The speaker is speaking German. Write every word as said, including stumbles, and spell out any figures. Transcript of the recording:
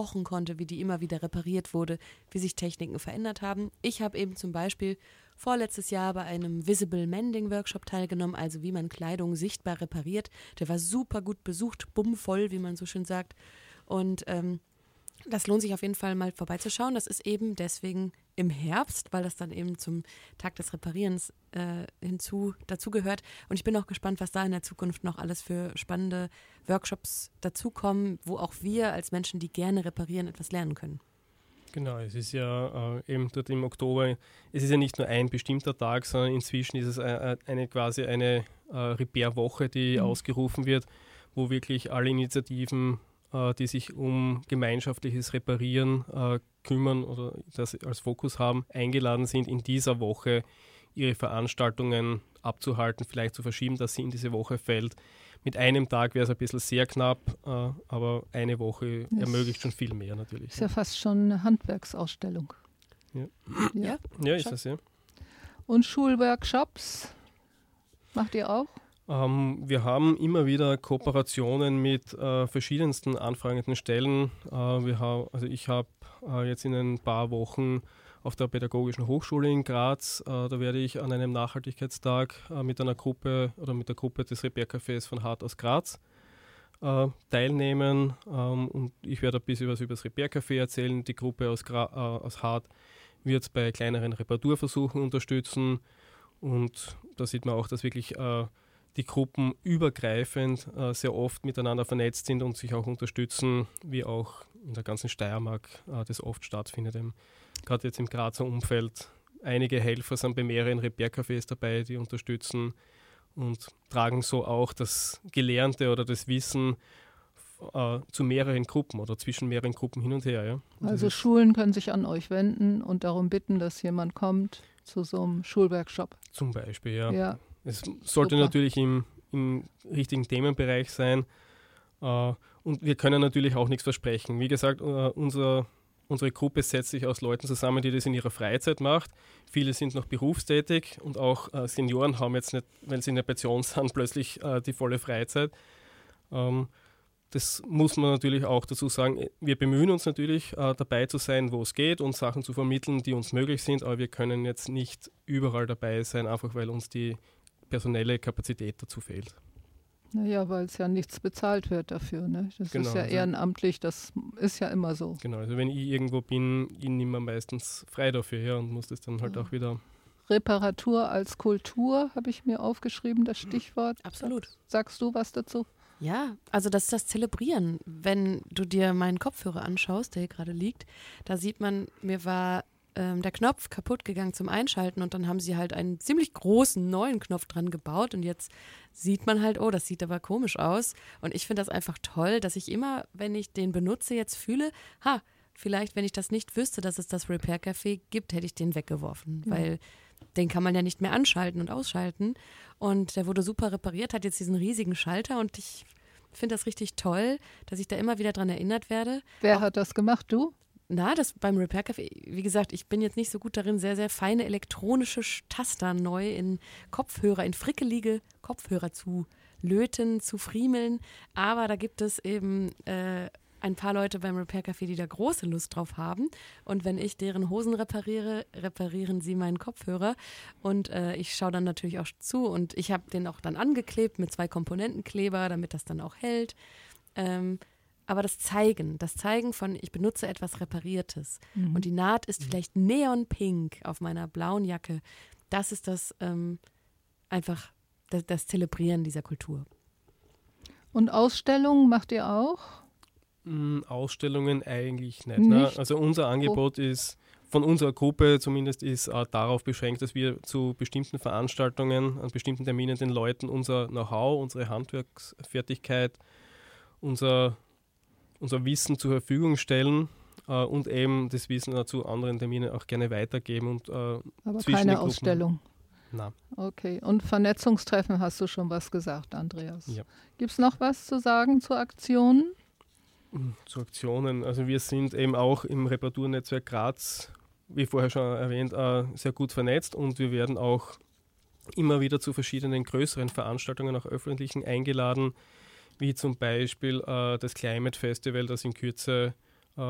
kochen konnte, wie die immer wieder repariert wurde, wie sich Techniken verändert haben. Ich habe eben zum Beispiel vorletztes Jahr bei einem Visible Mending Workshop teilgenommen, also wie man Kleidung sichtbar repariert. Der war super gut besucht, bummvoll, wie man so schön sagt. Und ähm, das lohnt sich auf jeden Fall mal vorbeizuschauen. Das ist eben deswegen im Herbst, weil das dann eben zum Tag des Reparierens äh, hinzu dazugehört. Und ich bin auch gespannt, was da in der Zukunft noch alles für spannende Workshops dazukommen, wo auch wir als Menschen, die gerne reparieren, etwas lernen können. Genau, es ist ja äh, eben dort im Oktober, es ist ja nicht nur ein bestimmter Tag, sondern inzwischen ist es eine, eine quasi eine äh, Repair-Woche, die mhm. ausgerufen wird, wo wirklich alle Initiativen, äh, die sich um gemeinschaftliches Reparieren äh, kümmern oder das als Fokus haben, eingeladen sind, in dieser Woche ihre Veranstaltungen abzuhalten, vielleicht zu verschieben, dass sie in diese Woche fällt. Mit einem Tag wäre es ein bisschen sehr knapp, äh, aber eine Woche das ermöglicht schon viel mehr natürlich. Ist ja fast schon eine Handwerksausstellung. Ja, ja, ja ist das, ja. Und Schulworkshops macht ihr auch? Ähm, wir haben immer wieder Kooperationen mit äh, verschiedensten anfragenden Stellen. Äh, wir haben, also ich habe äh, jetzt in ein paar Wochen auf der Pädagogischen Hochschule in Graz, äh, da werde ich an einem Nachhaltigkeitstag äh, mit einer Gruppe oder mit der Gruppe des Repair-Cafés von Hart aus Graz äh, teilnehmen. Ähm, und ich werde ein bisschen was über das Repair-Café erzählen. Die Gruppe aus, Gra- äh, aus Hart wird bei kleineren Reparaturversuchen unterstützen. Und da sieht man auch, dass wirklich äh, die Gruppen übergreifend äh, sehr oft miteinander vernetzt sind und sich auch unterstützen, wie auch in der ganzen Steiermark äh, das oft stattfindet. Gerade jetzt im Grazer Umfeld. Einige Helfer sind bei mehreren Repair-Cafés dabei, die unterstützen und tragen so auch das Gelernte oder das Wissen äh, zu mehreren Gruppen oder zwischen mehreren Gruppen hin und her. Ja. Und also Schulen können sich an euch wenden und darum bitten, dass jemand kommt zu so einem Schulworkshop. Zum Beispiel, ja. ja. Es sollte Super. natürlich im, im richtigen Themenbereich sein. Uh, und wir können natürlich auch nichts versprechen. Wie gesagt, uh, unser, unsere Gruppe setzt sich aus Leuten zusammen, die das in ihrer Freizeit macht. Viele sind noch berufstätig und auch uh, Senioren haben jetzt nicht, wenn sie in der Pension sind, plötzlich uh, die volle Freizeit. Um, das muss man natürlich auch dazu sagen. Wir bemühen uns natürlich, uh, dabei zu sein, wo es geht und Sachen zu vermitteln, die uns möglich sind, aber wir können jetzt nicht überall dabei sein, einfach weil uns die personelle Kapazität dazu fehlt. Naja, weil es ja nichts bezahlt wird dafür. Ne? Das genau, ist ja also, ehrenamtlich, das ist ja immer so. Genau, also wenn ich irgendwo bin, ich nehme mir meistens frei dafür her und muss das dann halt ja. auch wieder... Reparatur als Kultur habe ich mir aufgeschrieben, das Stichwort. Absolut. Sagst du was dazu? Ja, also das ist das Zelebrieren. Wenn du dir meinen Kopfhörer anschaust, der hier gerade liegt, da sieht man, mir war ähm, der Knopf kaputt gegangen zum Einschalten und dann haben sie halt einen ziemlich großen neuen Knopf dran gebaut und jetzt sieht man halt, oh, das sieht aber komisch aus. Und ich finde das einfach toll, dass ich immer, wenn ich den benutze, jetzt fühle, ha, vielleicht, wenn ich das nicht wüsste, dass es das Repair-Café gibt, hätte ich den weggeworfen, mhm. weil den kann man ja nicht mehr anschalten und ausschalten. Und der wurde super repariert, hat jetzt diesen riesigen Schalter und ich finde das richtig toll, dass ich da immer wieder dran erinnert werde. Wer Auch, hat das gemacht, du? Na, das beim Repair-Café, wie gesagt, ich bin jetzt nicht so gut darin, sehr, sehr feine elektronische Taster neu in Kopfhörer, in frickelige Kopfhörer zu löten, zu friemeln. Aber da gibt es eben äh, ein paar Leute beim Repair-Café, die da große Lust drauf haben. Und wenn ich deren Hosen repariere, reparieren sie meinen Kopfhörer. Und äh, ich schaue dann natürlich auch zu. Und ich habe den auch dann angeklebt mit zwei Komponentenkleber, damit das dann auch hält. Ähm, aber das Zeigen, das Zeigen von, ich benutze etwas Repariertes. Mhm. Und die Naht ist vielleicht neonpink auf meiner blauen Jacke. Das ist das ähm, einfach das, das Zelebrieren dieser Kultur. Und Ausstellungen macht ihr auch? Ausstellungen eigentlich nicht. nicht? Ne? Also unser Angebot oh. ist, von unserer Gruppe zumindest, ist äh, darauf beschränkt, dass wir zu bestimmten Veranstaltungen, an bestimmten Terminen den Leuten unser Know-how, unsere Handwerksfertigkeit, unser, unser Wissen zur Verfügung stellen äh, und eben das Wissen äh, zu anderen Terminen auch gerne weitergeben. Und, äh, Aber keine Ausstellung? Nein. Okay, und Vernetzungstreffen hast du schon was gesagt, Andreas. Ja. Gibt es noch was zu sagen zu Aktionen? Zu Aktionen. Also wir sind eben auch im Reparaturnetzwerk Graz, wie vorher schon erwähnt, äh, sehr gut vernetzt und wir werden auch immer wieder zu verschiedenen größeren Veranstaltungen, auch öffentlichen, eingeladen, wie zum Beispiel äh, das Climate Festival, das in Kürze